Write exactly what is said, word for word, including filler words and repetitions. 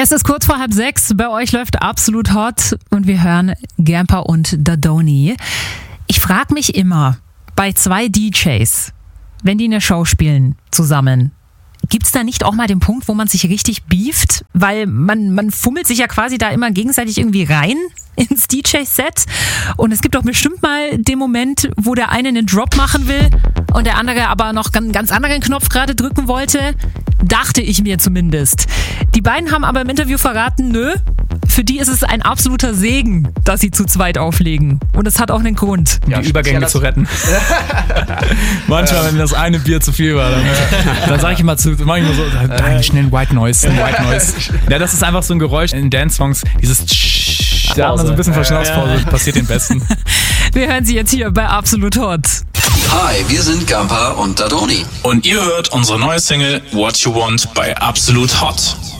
Es ist kurz vor halb sechs, bei euch läuft Absolut Hot und wir hören Gamper und Dadoni. Ich frage mich immer, bei zwei D Js, wenn die eine Show spielen zusammen, gibt's da nicht auch mal den Punkt, wo man sich richtig beeft? Weil man, man fummelt sich ja quasi da immer gegenseitig irgendwie rein ins D J-Set. Und es gibt doch bestimmt mal den Moment, wo der eine einen Drop machen will und der andere aber noch einen ganz anderen Knopf gerade drücken wollte. Dachte ich mir zumindest. Die beiden haben aber im Interview verraten, nö, für die ist es ein absoluter Segen, dass sie zu zweit auflegen. Und es hat auch einen Grund. Um ja, die Übergänge zu retten. Manchmal, wenn das eine Bier zu viel war, dann, dann sage ich immer zu, mach ich immer so, äh, schnell ein White Noise, ein White Noise. Ja, das ist einfach so ein Geräusch in Dance-Songs, dieses Tsch, da hat man so ein bisschen Verschnaufspause, passiert den Besten. Wir hören sie jetzt hier bei Absolut Hot. Hi, wir sind Gamper und Dadoni. Und ihr hört unsere neue Single What You Want bei Absolut Hot.